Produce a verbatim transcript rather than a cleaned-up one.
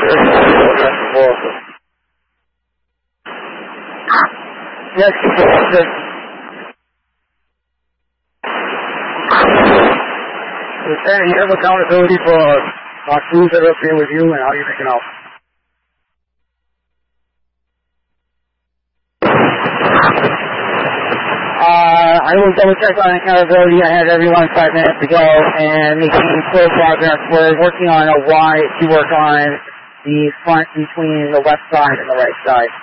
Yes, yes. Lieutenant, you have accountability for uh, crews that are up here with you, and how you make it out. Uh, I will double check on accountability. I had everyone five minutes ago, and making slow progress. We're working on a Y to work on the front between the left side and the right side.